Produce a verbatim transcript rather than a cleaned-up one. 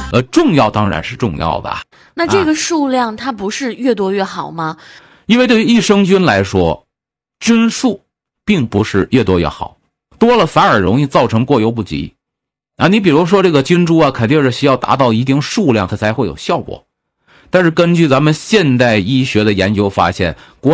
呃，重要当然是重要的。 那这个数量它不是越多越好吗？啊、 因为对于益生菌来说，菌数并不是越多越好，多了反而容易造成过犹不及。啊，你比如说这个菌株啊，肯定是需要达到一定数量它才会有效果。但是根据咱们现代医学的研究发现，国